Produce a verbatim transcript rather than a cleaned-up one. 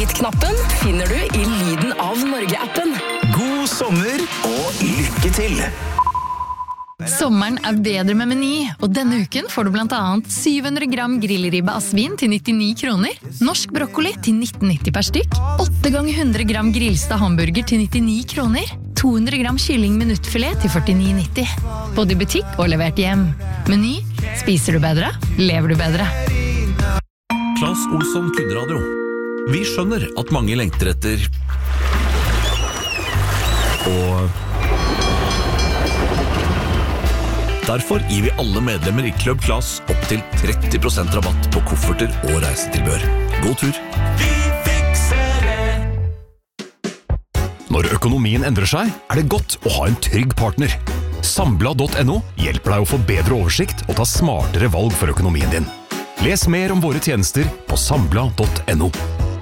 favoritt-knappen finner du i Lyden av Norge-appen. God sommer og lykke til! Sommeren er bedre med Meny, og denne uken får du blant annet syv hundre gram grillribbe asvin til nittini kroner, norsk brokkoli til nitten nitti per stykk, åtte ganger hundre gram grillsta hamburger til nittini kroner, to hundre gram kylling minuttfilet til førtini nitti. Både i butikk og levert hjem. Meny, spiser du bedre, lever du bedre. Claes Olsson Kundradio. Vi skjønner at mange lengter etter og derfor gir vi alle medlemmer i Club Claes opp til tretti prosent rabatt på kofferter og reisetilbehør. God tur! Vi fikser det! Når økonomien endrer seg, er det godt å ha en trygg partner. Sambla punktum no hjelper deg å få bedre oversikt og ta smartere valg for økonomien din. Les mer om våre tjenester på Sambla punktum no.